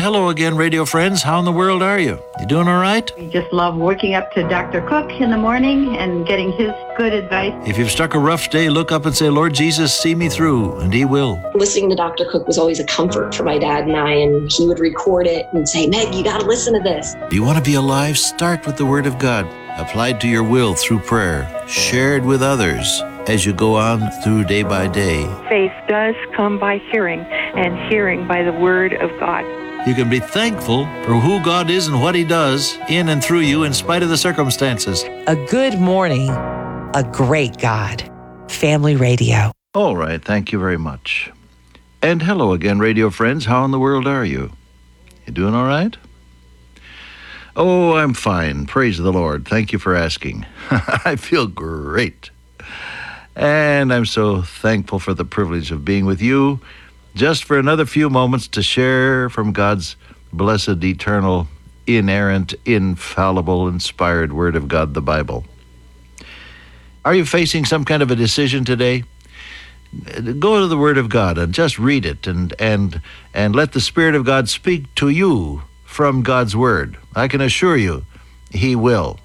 hello again, radio friends. How in the world are you? You doing all right? We just love waking up to Dr. Cook in the morning and getting his good advice. If you've struck a rough day, look up and say, Lord Jesus, see me through, and he will. Listening to Dr. Cook was always a comfort for my dad and I, and he would record it and say, Meg, you got to listen to this. Do you want to be alive? Start with the Word of God, applied to your will through prayer, shared with others as you go on through day by day. Faith does come by hearing, and hearing by the Word of God. You can be thankful for who God is and what he does in and through you in spite of the circumstances. A good morning, a great God. Family Radio. All right, thank you very much. And hello again, radio friends. How in the world are you? You doing all right? Oh, I'm fine. Praise the Lord. Thank you for asking. I feel great. And I'm so thankful for the privilege of being with you just for another few moments to share from God's blessed, eternal, inerrant, infallible, inspired Word of God, the Bible. Are you facing some kind of a decision today? Go to the Word of God and just read it and let the Spirit of God speak to you from God's Word. I can assure you, he will.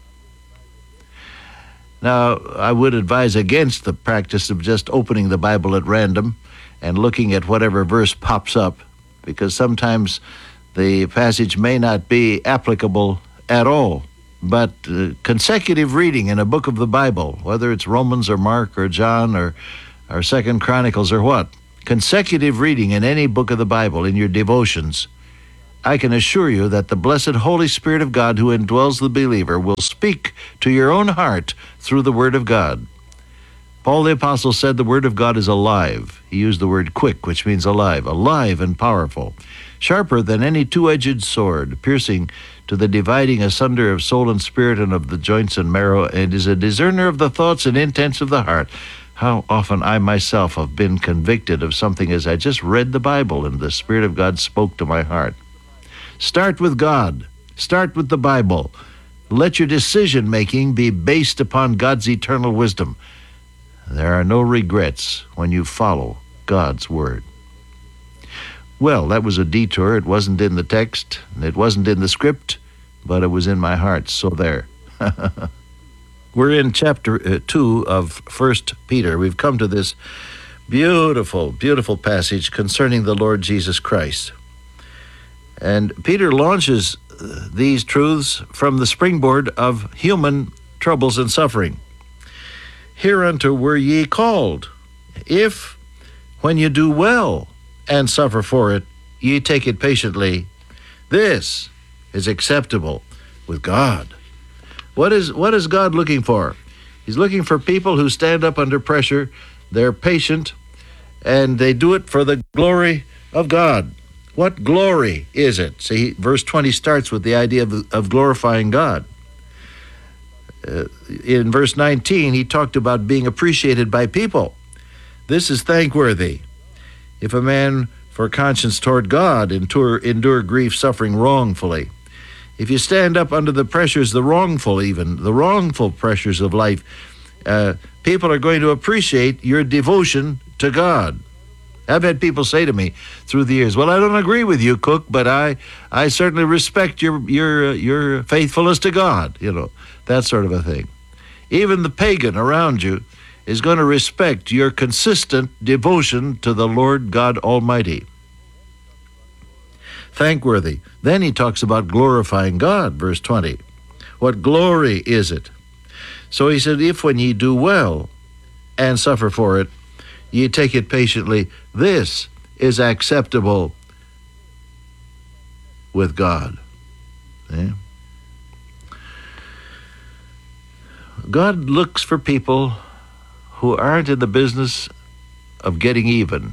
Now, I would advise against the practice of just opening the Bible at random and looking at whatever verse pops up, because sometimes the passage may not be applicable at all. But consecutive reading in a book of the Bible, whether it's Romans or Mark or John or 2 Chronicles or what, consecutive reading in any book of the Bible in your devotions, I can assure you that the blessed Holy Spirit of God who indwells the believer will speak to your own heart through the Word of God. Paul the Apostle said the Word of God is alive. He used the word quick, which means alive and powerful, sharper than any two-edged sword, piercing to the dividing asunder of soul and spirit and of the joints and marrow, and is a discerner of the thoughts and intents of the heart. How often I myself have been convicted of something as I just read the Bible and the Spirit of God spoke to my heart. Start with God. Start with the Bible. Let your decision-making be based upon God's eternal wisdom. There are no regrets when you follow God's Word. Well, that was a detour. It wasn't in the text, and it wasn't in the script, but it was in my heart, so there. We're in chapter 2 of 1 Peter. We've come to this beautiful, beautiful passage concerning the Lord Jesus Christ. And Peter launches these truths from the springboard of human troubles and suffering. Hereunto were ye called, if, when you do well and suffer for it, ye take it patiently, this is acceptable with God. What is God looking for? He's looking for people who stand up under pressure, they're patient, and they do it for the glory of God. What glory is it? See, verse 20 starts with the idea of glorifying God. In verse 19, he talked about being appreciated by people. This is thankworthy. If a man for conscience toward God endure grief, suffering wrongfully. If you stand up under the pressures, the wrongful pressures of life, people are going to appreciate your devotion to God. I've had people say to me through the years, well, I don't agree with you, Cook, but I certainly respect your faithfulness to God, that sort of a thing. Even the pagan around you is going to respect your consistent devotion to the Lord God Almighty. Thankworthy. Then he talks about glorifying God, verse 20. What glory is it? So he said, if when ye do well and suffer for it, ye take it patiently, this is acceptable with God. God looks for people who aren't in the business of getting even,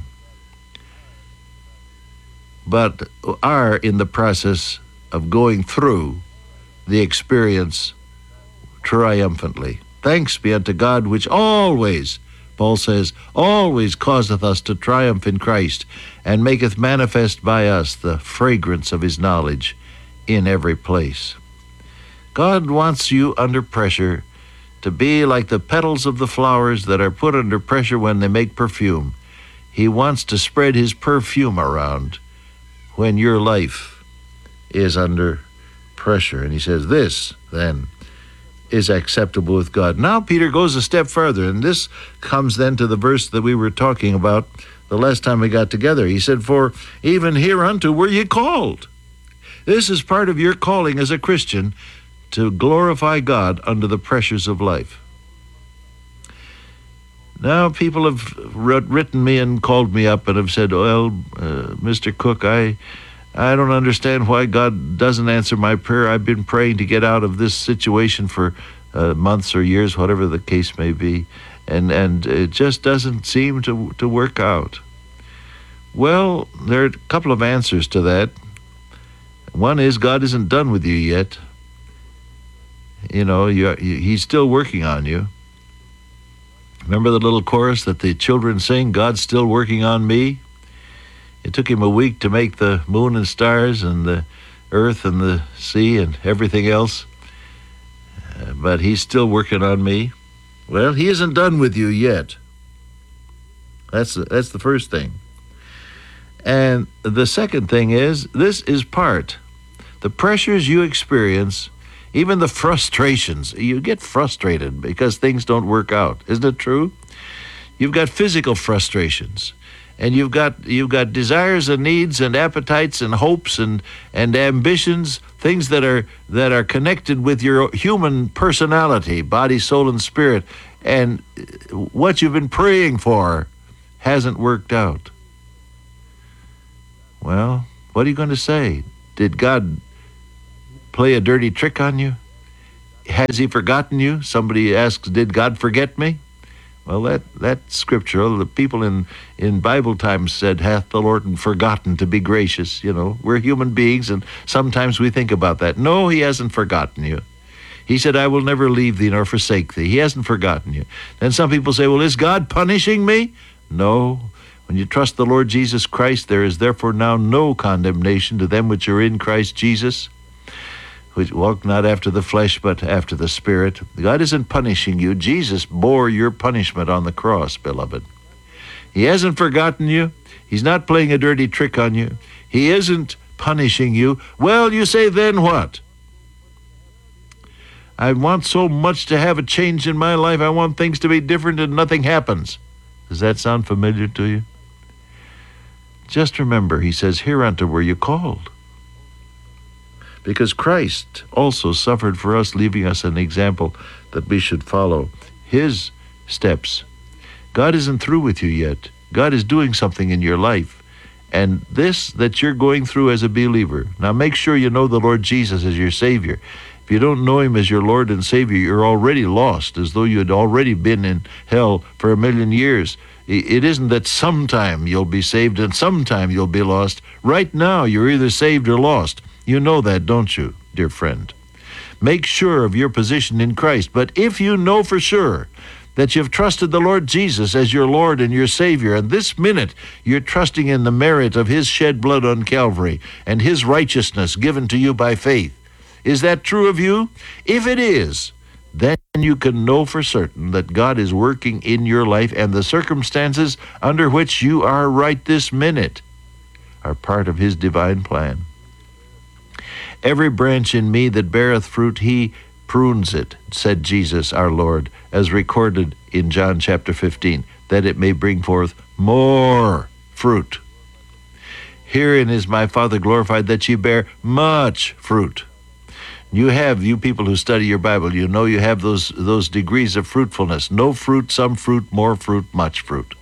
but are in the process of going through the experience triumphantly. Thanks be unto God, which always, Paul says, always causeth us to triumph in Christ, and maketh manifest by us the fragrance of his knowledge in every place. God wants you under pressure to be like the petals of the flowers that are put under pressure when they make perfume. He wants to spread his perfume around when your life is under pressure. And he says, this, then, is acceptable with God. Now Peter goes a step further, and this comes then to the verse that we were talking about the last time we got together. He said, for even hereunto were ye called. This is part of your calling as a Christian, to glorify God under the pressures of life. Now, people have written me and called me up and have said, well, Mr. Cook, I don't understand why God doesn't answer my prayer. I've been praying to get out of this situation for months or years, whatever the case may be, and it just doesn't seem to work out. Well, there are a couple of answers to that. One is God isn't done with you yet. You know, he's still working on you. Remember the little chorus that the children sing, God's still working on me? It took him a week to make the moon and stars and the earth and the sea and everything else. But he's still working on me. Well, he isn't done with you yet. That's the first thing. And the second thing is, this is part. The pressures you experience, even the frustrations, you get frustrated because things don't work out. Isn't it true? You've got physical frustrations, and you've got desires and needs and appetites and hopes and ambitions, things that are connected with your human personality, body, soul, and spirit, and what you've been praying for hasn't worked out. Well, what are you going to say? Did God play a dirty trick on you? Has he forgotten you? Somebody asks, did God forget me? Well, that scripture, the people in Bible times said, hath the Lord forgotten to be gracious. You know, we're human beings, and sometimes we think about that. No, he hasn't forgotten you. He said, I will never leave thee nor forsake thee. He hasn't forgotten you. Then some people say, well, is God punishing me? No. When you trust the Lord Jesus Christ, there is therefore now no condemnation to them which are in Christ Jesus, which walk not after the flesh, but after the Spirit. God isn't punishing you. Jesus bore your punishment on the cross, beloved. He hasn't forgotten you. He's not playing a dirty trick on you. He isn't punishing you. Well, you say, then what? I want so much to have a change in my life. I want things to be different, and nothing happens. Does that sound familiar to you? Just remember, he says, hereunto were you called. Because Christ also suffered for us, leaving us an example that we should follow his steps. God isn't through with you yet. God is doing something in your life. And this that you're going through as a believer, now make sure you know the Lord Jesus as your Savior. If you don't know him as your Lord and Savior, you're already lost, as though you had already been in hell for 1,000,000 years. It isn't that sometime you'll be saved and sometime you'll be lost. Right now, you're either saved or lost. You know that, don't you, dear friend? Make sure of your position in Christ. But if you know for sure that you've trusted the Lord Jesus as your Lord and your Savior, and this minute you're trusting in the merit of his shed blood on Calvary and his righteousness given to you by faith, is that true of you? If it is, then you can know for certain that God is working in your life, and the circumstances under which you are right this minute are part of his divine plan. Every branch in me that beareth fruit, he prunes it, said Jesus our Lord, as recorded in John chapter 15, that it may bring forth more fruit. Herein is my Father glorified, that ye bear much fruit. You people who study your Bible, you know you have those degrees of fruitfulness. No fruit, some fruit, more fruit, much fruit.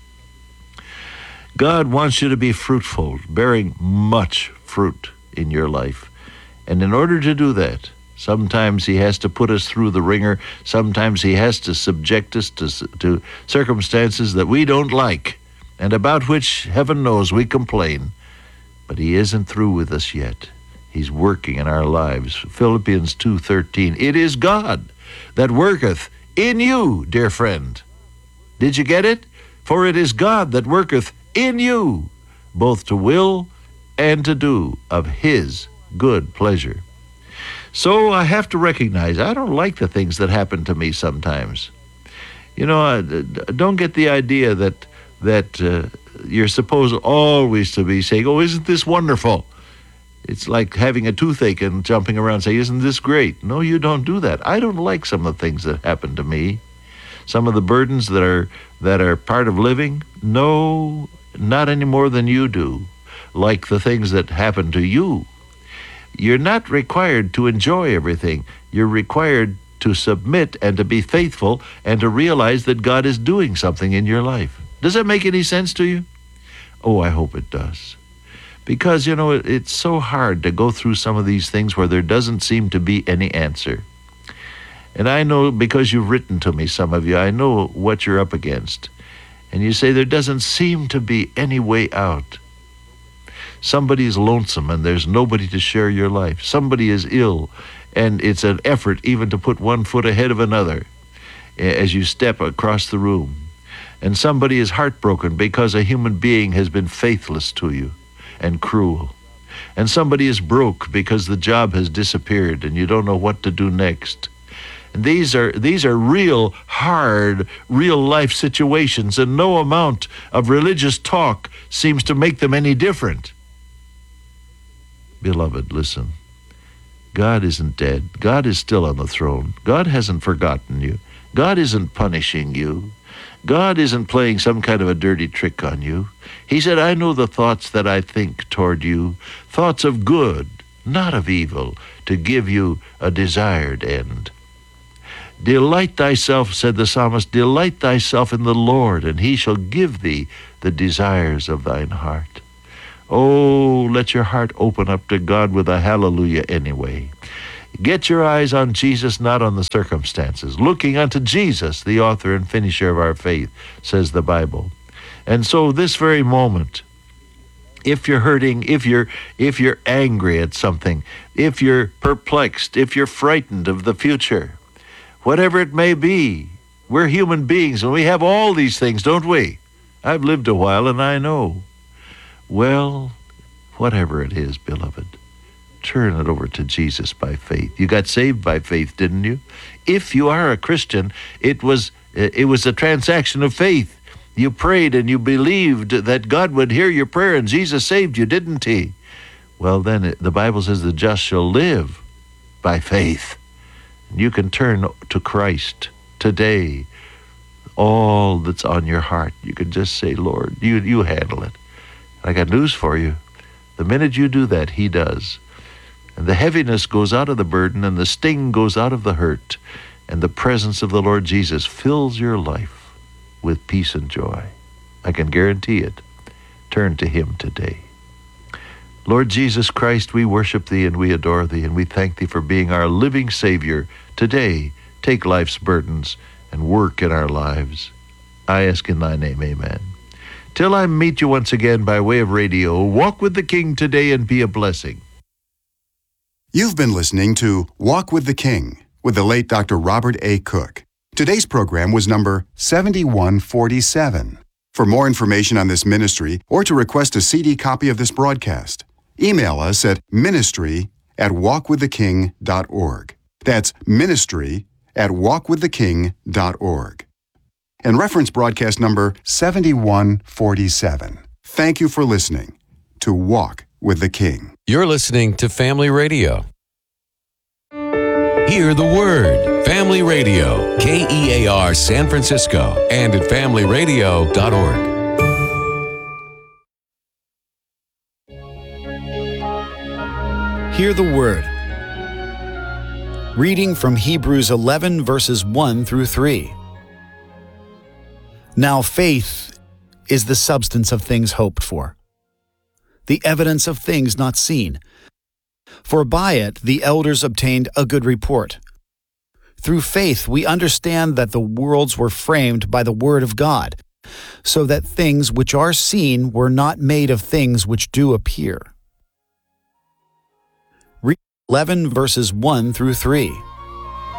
God wants you to be fruitful, bearing much fruit in your life. And in order to do that, sometimes he has to put us through the ringer. Sometimes he has to subject us to circumstances that we don't like, and about which, heaven knows, we complain. But he isn't through with us yet. He's working in our lives. Philippians 2:13. It is God that worketh in you, dear friend. Did you get it? For it is God that worketh in you, both to will and to do of his good pleasure. So I have to recognize I don't like the things that happen to me sometimes. You know, don't get the idea that that you're supposed always to be saying, oh, isn't this wonderful? It's like having a toothache and jumping around saying, isn't this great? No, you don't do that. I don't like some of the things that happen to me. Some of the burdens that are part of living. No, not any more than you do. Like the things that happen to you. You're not required to enjoy everything. You're required to submit and to be faithful and to realize that God is doing something in your life. Does that make any sense to you? Oh, I hope it does. Because, it's so hard to go through some of these things where there doesn't seem to be any answer. And I know, because you've written to me, some of you, I know what you're up against. And you say there doesn't seem to be any way out. Somebody is lonesome and there's nobody to share your life. Somebody is ill and it's an effort even to put one foot ahead of another as you step across the room. And somebody is heartbroken because a human being has been faithless to you and cruel. And somebody is broke because the job has disappeared and you don't know what to do next. And these are real hard, real life situations, and no amount of religious talk seems to make them any different. Beloved, listen. God isn't dead. God is still on the throne. God hasn't forgotten you. God isn't punishing you. God isn't playing some kind of a dirty trick on you. He said, I know the thoughts that I think toward you, thoughts of good, not of evil, to give you a desired end. Delight thyself, said the psalmist, delight thyself in the Lord, and he shall give thee the desires of thine heart. Oh, let your heart open up to God with a hallelujah anyway. Get your eyes on Jesus, not on the circumstances. Looking unto Jesus, the author and finisher of our faith, says the Bible. And so this very moment, if you're hurting, if you're angry at something, if you're perplexed, if you're frightened of the future, whatever it may be, we're human beings and we have all these things, don't we? I've lived a while and I know. Well, whatever it is, beloved, turn it over to Jesus by faith. You got saved by faith, didn't you? If you are a Christian, it was a transaction of faith. You prayed and you believed that God would hear your prayer and Jesus saved you, didn't he? Well, then the Bible says the just shall live by faith. You can turn to Christ today. All that's on your heart, you can just say, Lord, you handle it. I got news for you. The minute you do that, he does. And the heaviness goes out of the burden and the sting goes out of the hurt. And the presence of the Lord Jesus fills your life with peace and joy. I can guarantee it. Turn to him today. Lord Jesus Christ, we worship thee and we adore thee and we thank thee for being our living Savior. Today, take life's burdens and work in our lives. I ask in thy name, amen. Till I meet you once again by way of radio, walk with the King today and be a blessing. You've been listening to Walk with the King with the late Dr. Robert A. Cook. Today's program was number 7147. For more information on this ministry or to request a CD copy of this broadcast, email us at ministry@walkwiththeking.org. That's ministry@walkwiththeking.org. And reference broadcast number 7147. Thank you for listening to Walk with the King. You're listening to Family Radio. Hear the Word. Family Radio. KEAR San Francisco and at familyradio.org. Hear the Word. Reading from Hebrews 11, verses 1 through 3. Now faith is the substance of things hoped for, the evidence of things not seen. For by it the elders obtained a good report. Through faith we understand that the worlds were framed by the word of God, so that things which are seen were not made of things which do appear. Read 11 verses 1 through 3.